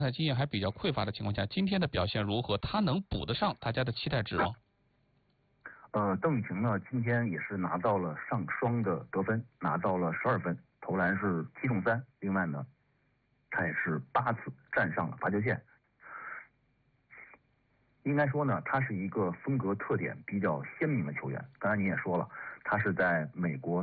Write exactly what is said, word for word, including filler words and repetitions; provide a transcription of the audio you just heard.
赛经验还比较匮乏的情况下，今天的表现如何？他能补得上大家的期待值吗？ 呃，邓雨晴呢，今天也是拿到了上双的得分，拿到了十二分，投篮是七中三。另外呢，他也是八次站上了罚球线。应该说呢，他是一个风格特点比较鲜明的球员。刚才你也说了，他是在美国